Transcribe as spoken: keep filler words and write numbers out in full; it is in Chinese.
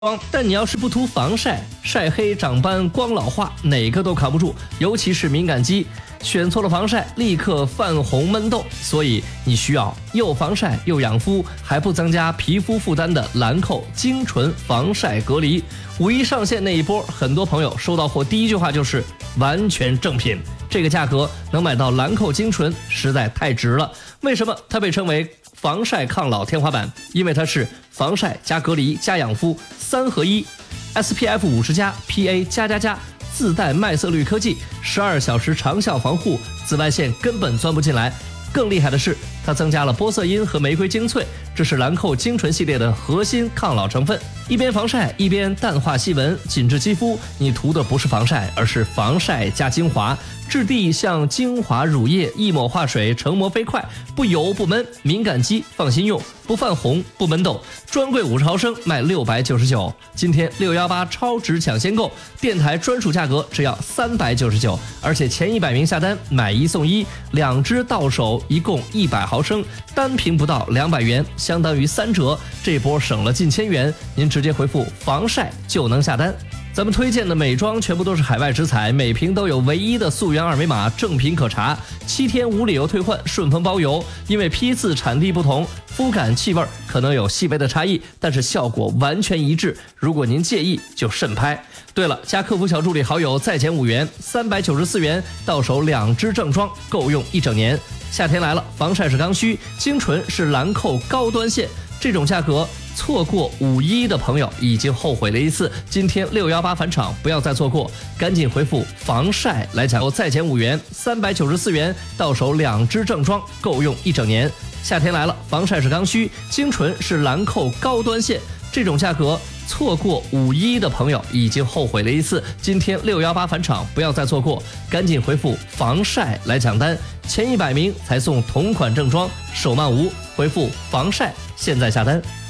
光，但你要是不涂防晒，晒黑、长斑、光老化，哪个都扛不住，尤其是敏感肌，选错了防晒，立刻泛红闷痘。所以你需要又防晒又养肤，还不增加皮肤负担的兰蔻精纯防晒隔离。五一上线那一波，很多朋友收到货第一句话就是完全正品，这个价格能买到兰蔻精纯，实在太值了。为什么它被称为防晒抗老天花板？因为它是防晒加隔离加养肤三合一 ，S P F 五十加 P A 加加加，自带麦色绿科技，十二小时长效防护，紫外线根本钻不进来。更厉害的是，它增加了玻色因和玫瑰精粹，这是兰蔻精纯系列的核心抗老成分。一边防晒一边淡化细纹，紧致肌肤。你涂的不是防晒，而是防晒加精华，质地像精华乳液，一抹化水，成膜飞快，不油不闷，敏感肌放心用，不泛红不闷痘。专柜五十毫升卖六百九十九，今天六一八超值抢先购，电台专属价格只要三百九十九，而且前一百名下单买一送一，两支到手一共一百毫升，单瓶不到两百元，相当于三折，这波省了近千元，您直接回复防晒就能下单。咱们推荐的美妆全部都是海外直采，每瓶都有唯一的溯源二维码，正品可查，七天无理由退换，顺丰包邮。因为批次产地不同，肤感气味可能有细微的差异，但是效果完全一致。如果您介意，就慎拍。对了，加客服小助理好友再减五元，三百九十四元到手两支正装，够用一整年。夏天来了，防晒是刚需，精纯是兰蔻高端线，这种价格错过五一的朋友已经后悔了一次，今天六一八返场，不要再错过，赶紧回复防晒来抢购，再减五元，三百九十四元到手两支正装，够用一整年。夏天来了，防晒是刚需，精纯是兰蔻高端线，这种价格错过五一的朋友已经后悔了一次，今天六一八返场，不要再错过，赶紧回复防晒来抢单，前一百名才送同款正装，手慢无，回复防晒现在下单。